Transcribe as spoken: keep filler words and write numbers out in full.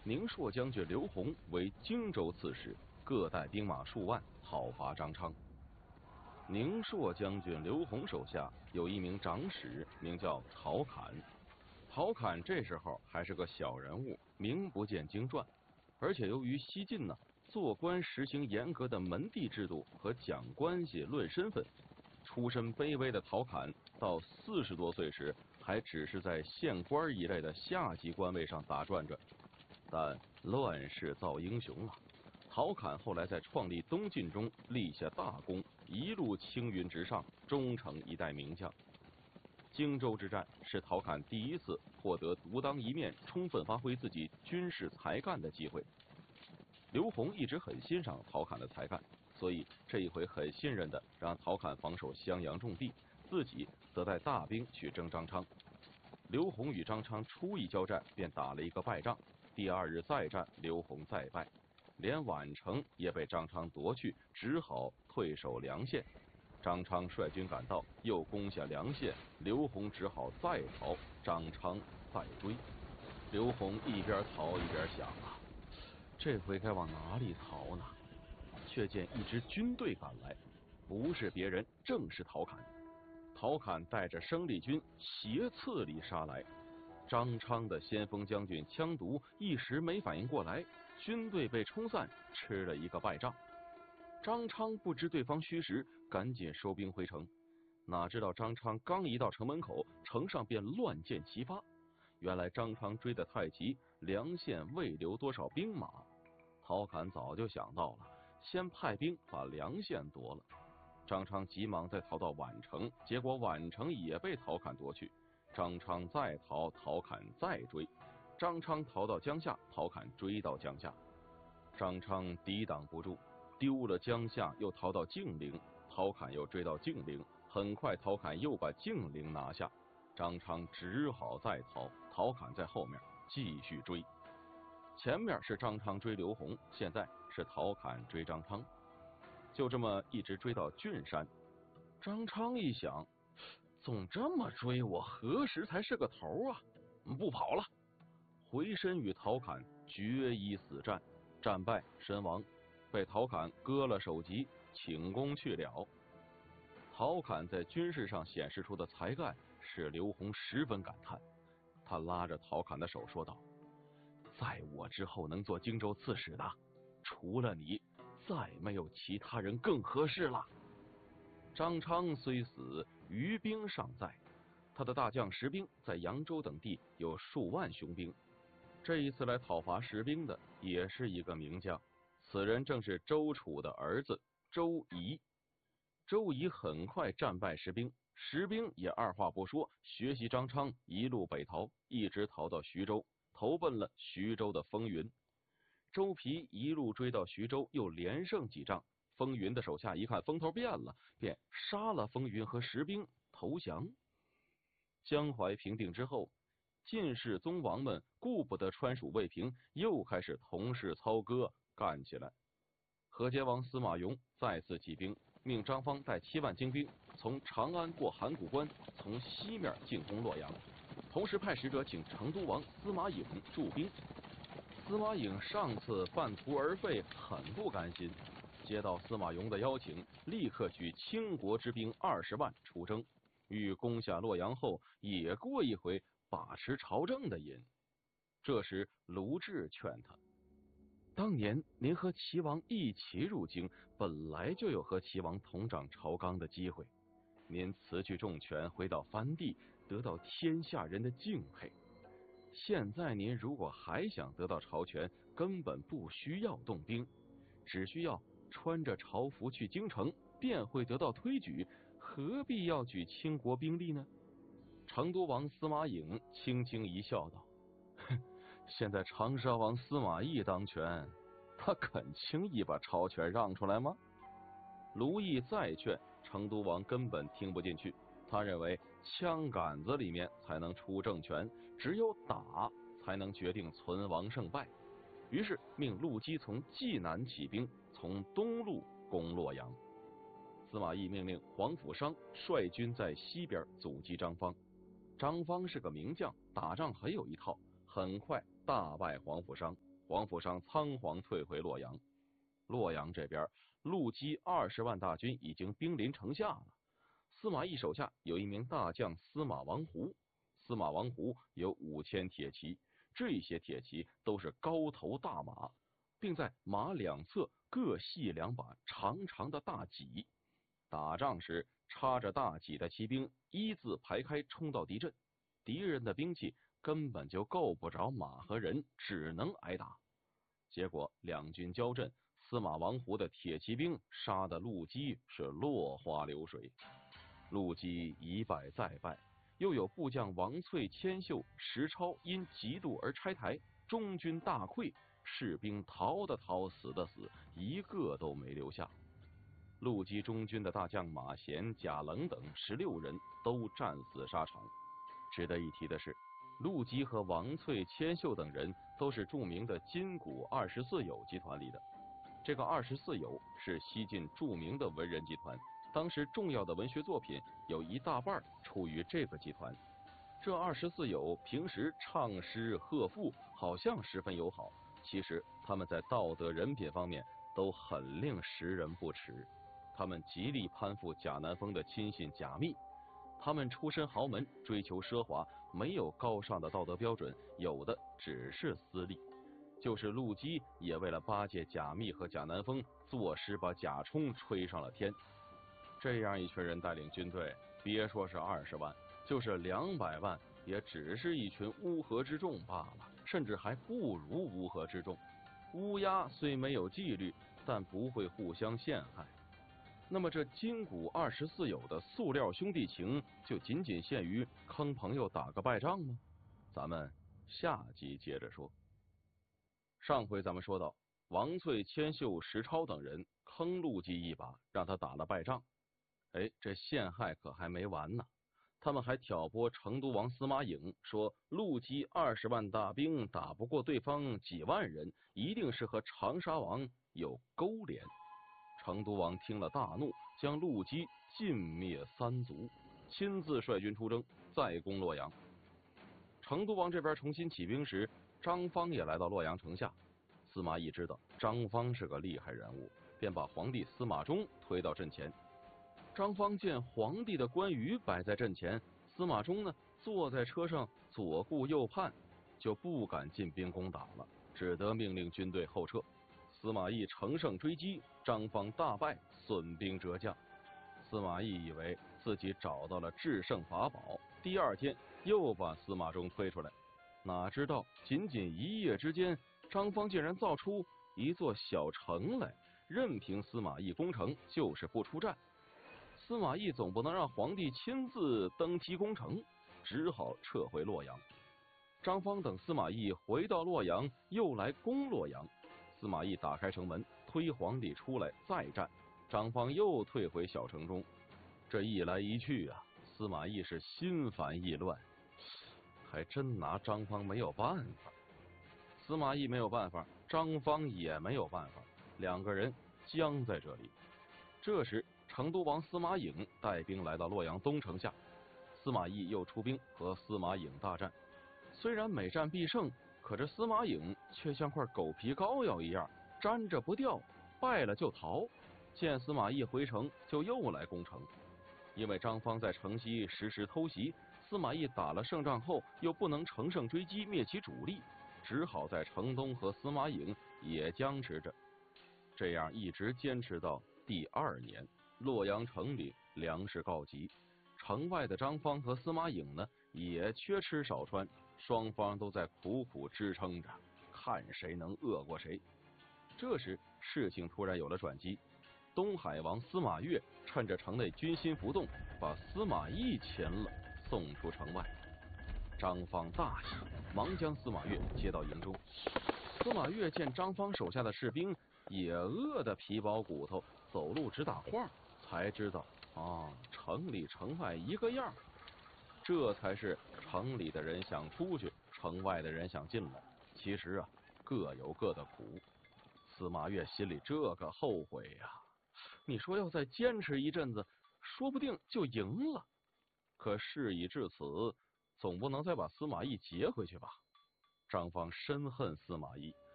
宁朔将军刘宏为荆州刺史，各带兵马数万讨伐张昌。宁朔将军刘宏手下有一名长史，名叫陶侃。陶侃这时候还是个小人物，名不见经传，而且由于西晋呢做官实行严格的门第制度和讲关系论身份，出身卑微的陶侃到四十多岁时，还只是在县官一类的下级官位上打转着。但乱世造英雄啊！陶侃后来在创立东晋中立下大功，一路青云直上，终成一代名将。荆州之战是陶侃第一次获得独当一面、充分发挥自己军事才干的机会。刘宏一直很欣赏陶侃的才干，所以这一回很信任的让陶侃防守襄阳重地，自己则带大兵去征张昌。刘宏与张昌初一交战便打了一个败仗，第二日再战，刘宏再败，连宛城也被张昌夺去，只好退守梁县。张昌率军赶到，又攻下梁县，刘宏只好再逃，张昌再追。刘宏一边逃一边想啊，这回该往哪里逃呢？却见一支军队赶来，不是别人，正是陶侃。陶侃带着生力军斜刺里杀来，张昌的先锋将军羌独一时没反应过来，军队被冲散，吃了一个败仗。张昌不知对方虚实，赶紧收兵回城。哪知道张昌刚一到城门口，城上便乱箭齐发。原来张昌追得太急，梁县未留多少兵马。陶侃早就想到了，先派兵把梁县夺了。张昌急忙再逃到宛城，结果宛城也被陶侃夺去。张昌再逃，陶侃再追。张昌逃到江夏，陶侃追到江夏。张昌抵挡不住，丢了江夏，又逃到敬陵，陶侃又追到敬陵。很快陶侃又把敬陵拿下，张昌只好再逃，陶侃在后面继续追。前面是张昌追刘宏，现在是陶侃追张昌，就这么一直追到郡山。张昌一想，总这么追我，何时才是个头啊？不跑了，回身与陶侃决一死战，战败身亡，被陶侃割了首级，请功去了。陶侃在军事上显示出的才干使刘宏十分感叹，他拉着陶侃的手说道：在我之后能做荆州刺史的，除了你，再没有其他人更合适了。张昌虽死，余兵尚在，他的大将石兵在扬州等地有数万雄兵。这一次来讨伐石兵的也是一个名将，此人正是周楚的儿子周仪。周仪很快战败石兵，石兵也二话不说，学习张昌一路北逃，一直逃到徐州，投奔了徐州的风云。周皮一路追到徐州，又连胜几仗。风云的手下一看风头变了，便杀了风云和石兵投降。江淮平定之后，晋氏宗王们顾不得川蜀未平，又开始同室操戈干起来。河间王司马颙再次起兵，命张方带七万精兵从长安过函谷关，从西面进攻洛阳，同时派使者请成都王司马颖驻兵。司马颖上次半途而废，很不甘心，接到司马颙的邀请，立刻举倾国之兵二十万出征，欲攻下洛阳后也过一回把持朝政的瘾。这时卢志劝他，当年您和齐王一起入京，本来就有和齐王同掌朝纲的机会，您辞去重权，回到藩地，得到天下人的敬佩。现在您如果还想得到朝权，根本不需要动兵，只需要穿着朝服去京城，便会得到推举，何必要举倾国兵力呢？成都王司马颖轻轻一笑道，哼，现在长沙王司马懿当权，他肯轻易把朝权让出来吗？卢毅再劝，成都王根本听不进去，他认为枪杆子里面才能出政权，只有打才能决定存亡胜败。于是命陆基从济南起兵，从东路攻洛阳。司马懿命令黄甫商率军在西边阻击张方。张方是个名将，打仗很有一套，很快大败黄甫商。 黄甫商仓皇退回洛阳。洛阳这边，陆基二十万大军已经兵临城下了。司马懿手下有一名大将司马王胡，司马王胡有五千铁骑，这些铁骑都是高头大马，并在马两侧各系两把长长的大戟。打仗时，插着大戟的骑兵一字排开冲到敌阵，敌人的兵器根本就够不着马和人，只能挨打。结果两军交阵，司马王胡的铁骑兵杀得陆基是落花流水。陆基一败再败，又有部将王粹、千秀、石超因嫉妒而拆台，中军大溃，士兵逃的逃，死的死，一个都没留下。陆基中军的大将马贤、贾冷等十六人都战死沙场。值得一提的是，陆基和王粹、千秀等人都是著名的金谷二十四友集团里的。这个二十四友是西晋著名的文人集团，当时重要的文学作品有一大半出于这个集团。这二十四友平时唱诗贺赋，好像十分友好，其实他们在道德人品方面都很令时人不齿。他们极力攀附贾南风的亲信贾密，他们出身豪门，追求奢华，没有高尚的道德标准，有的只是私利。就是陆基也为了巴结贾密和贾南风，作诗把贾充吹上了天。这样一群人带领军队，别说是二十万，就是两百万，也只是一群乌合之众罢了，甚至还不如乌合之众。乌鸦虽没有纪律，但不会互相陷害。那么这金谷二十四友的塑料兄弟情，就仅仅限于坑朋友打个败仗吗？咱们下集接着说。上回咱们说到，王粹、千秀、石超等人坑陆基一把，让他打了败仗。哎，这陷害可还没完呢，他们还挑拨成都王司马颖，说陆基二十万大兵打不过对方几万人，一定是和长沙王有勾连。成都王听了大怒，将陆基尽灭三族，亲自率军出征，再攻洛阳。成都王这边重新起兵时，张方也来到洛阳城下。司马懿知道张方是个厉害人物，便把皇帝司马衷推到阵前。张方见皇帝的关羽摆在阵前，司马衷呢坐在车上左顾右盼，就不敢进兵攻打了，只得命令军队后撤。司马懿乘胜追击，张方大败，损兵折将。司马懿以为自己找到了制胜法宝，第二天又把司马衷推出来。哪知道仅仅一夜之间，张方竟然造出一座小城来，任凭司马懿攻城，就是不出战。司马懿总不能让皇帝亲自登基攻城，只好撤回洛阳。张方等司马懿回到洛阳，又来攻洛阳。司马懿打开城门，推皇帝出来再战，张方又退回小城中。这一来一去啊，司马懿是心烦意乱，还真拿张方没有办法。司马懿没有办法，张方也没有办法，两个人僵在这里。这时成都王司马颖带兵来到洛阳东城下，司马懿又出兵和司马颖大战。虽然每战必胜，可这司马颖却像块狗皮膏药一样，粘着不掉，败了就逃。见司马懿回城，就又来攻城。因为张方在城西时时偷袭，司马懿打了胜仗后又不能乘胜追击灭其主力，只好在城东和司马颖也僵持着。这样一直坚持到第二年，洛阳城里粮食告急，城外的张方和司马颖呢也缺吃少穿，双方都在苦苦支撑着，看谁能饿过谁。这时事情突然有了转机，东海王司马越趁着城内军心浮动，把司马懿擒了，送出城外。张方大喜，忙将司马越接到营中。司马越见张方手下的士兵也饿得皮包骨头，走路直打晃，才知道啊，城里城外一个样。这才是城里的人想出去，城外的人想进来，其实啊各有各的苦。司马越心里这个后悔呀、啊，你说要再坚持一阵子，说不定就赢了。可事已至此，总不能再把司马懿劫回去吧？张方深恨司马懿，